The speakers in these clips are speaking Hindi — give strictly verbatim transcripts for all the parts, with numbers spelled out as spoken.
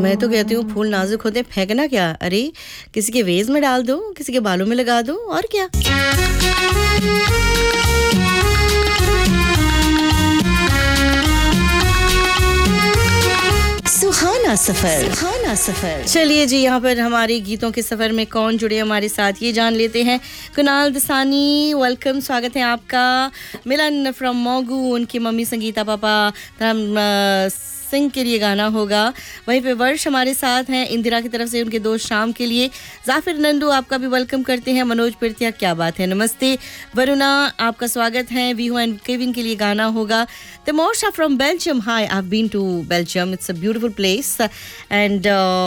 मैं तो कहती हूँ फूल नाजुक होते फेंकना क्या, अरे किसी के वेज में डाल दो, किसी के बालों में लगा दो, और क्या। सुहाना सफर, सुहाना सफर। चलिए जी, यहाँ पर हमारे गीतों के सफर में कौन जुड़े हमारे साथ ये जान लेते हैं। कुणाल दसानी, वेलकम, स्वागत है आपका। मिलन फ्रॉम मोगू, उनकी मम्मी संगीता, पापा धर्म सिंह के लिए गाना होगा। वहीं पे वर्ष हमारे साथ हैं, इंदिरा की तरफ से उनके दोस्त शाम के लिए। जाफिर नंदू, आपका भी वेलकम करते हैं। मनोज पिरतिया, क्या बात है, नमस्ते। वरुणा, आपका स्वागत है। वीहू एंड केविन के लिए गाना होगा। तमोशा from Belgium, hi, I have been to Belgium, it's a beautiful place and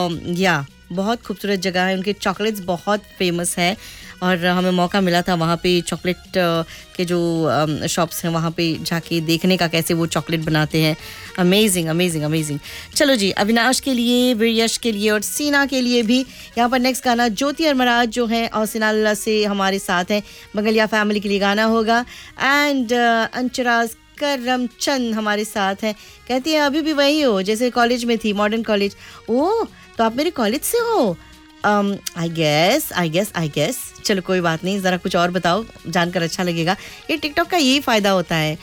या बहुत खूबसूरत जगह है। उनके चॉकलेट्स बहुत फेमस है और हमें मौका मिला था वहाँ पे चॉकलेट के जो शॉप्स हैं वहाँ पे जाके देखने का, कैसे वो चॉकलेट बनाते हैं। Amazing amazing amazing. चलो जी, अविनाश के लिए, वीरयश के लिए और सीना के लिए भी यहाँ पर नेक्स्ट गाना। ज्योति और मराज जो हैं और सिनाला से हमारे साथ हैं, मंगलिया फैमिली के लिए गाना होगा। एंड अंचराज करमचंद हमारे साथ हैं, कहती है अभी भी वही हो जैसे कॉलेज में थी, मॉडर्न कॉलेज। ओह, तो आप मेरे कॉलेज से हो? I guess I guess I guess चलो कोई बात नहीं, ज़रा कुछ और बताओ, जानकर अच्छा लगेगा। ये टिकटॉक का यही फ़ायदा होता है,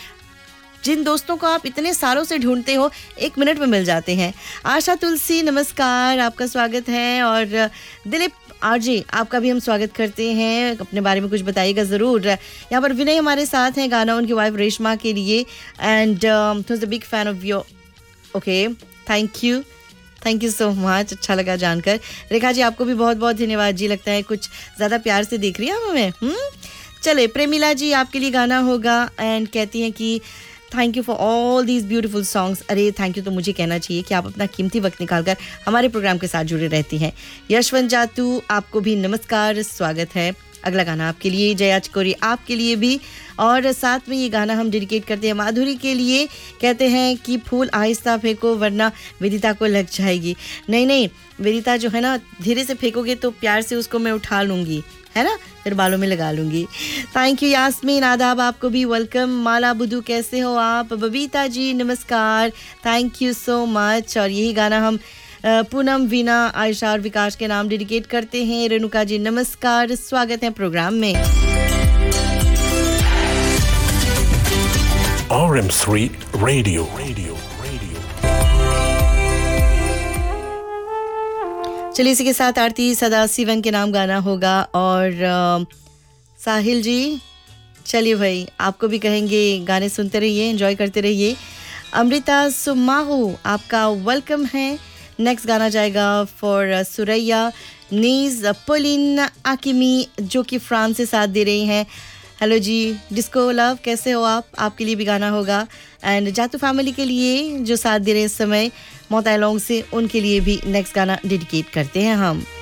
जिन दोस्तों को आप इतने सालों से ढूंढते हो एक मिनट में मिल जाते हैं। आशा तुलसी, नमस्कार, आपका स्वागत है। और दिलीप आरजे, आपका भी हम स्वागत करते हैं, अपने बारे में कुछ बताइएगा ज़रूर। यहाँ पर विनय हमारे साथ हैं, गाना उनकी वाइफ रेशमा के लिए। And was a big fan of your, okay, thank you thank you so much, अच्छा लगा जानकर। रेखा जी, आपको भी बहुत बहुत धन्यवाद जी, लगता है कुछ ज़्यादा प्यार से देख रही हैं हमें। हम्म चले, प्रेमिला जी, आपके लिए गाना होगा। एंड कहती हैं कि thank you for all these beautiful songs. अरे थैंक यू तो मुझे कहना चाहिए कि आप अपना कीमती वक्त निकालकर हमारे प्रोग्राम के साथ जुड़े रहती हैं। यशवंत जातू, आपको भी नमस्कार, स्वागत है। अगला गाना आपके लिए, जया चकोरी आपके लिए भी। और साथ में ये गाना हम डेडिकेट करते हैं माधुरी के लिए, कहते हैं कि फूल आहिस्ता फेंको वरना विदिता को लग जाएगी। नहीं नहीं, विदिता जो है ना, धीरे से फेंकोगे तो प्यार से उसको मैं उठा लूँगी, है ना, फिर बालों में लगा लूँगी। थैंक यू यास्मीन, आदाब, आपको भी वेलकम। माला बुद्धू, कैसे हो आप? बबीता जी, नमस्कार, थैंक यू सो मच। और यही गाना हम पूनम, वीना, आयशा और विकास के नाम डेडिकेट करते हैं। रेणुका जी, नमस्कार, स्वागत है प्रोग्राम में। R M three radio radio radio. चलिए, इसी के साथ आरती सदाशिवन के नाम गाना होगा। और आ, साहिल जी, चलिए भाई, आपको भी कहेंगे गाने सुनते रहिए, एंजॉय करते रहिए। अमृता सुमाहू, आपका वेलकम है। नेक्स्ट गाना जाएगा फॉर सुरैया नीज पुलिन आकिमी, जो कि फ्रांस से साथ दे रही हैं। हेलो जी, डिस्को लव, कैसे हो आप? आपके लिए भी गाना होगा। एंड जातू फैमिली के लिए जो साथ दे रहे हैं इस समय मोतालोंग से, उनके लिए भी नेक्स्ट गाना डेडिकेट करते हैं हम।